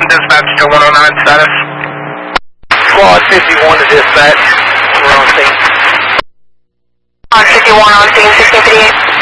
dispatch to 109 status. Squad 51 to dispatch. We're on scene. Squad 51 on scene, 1638.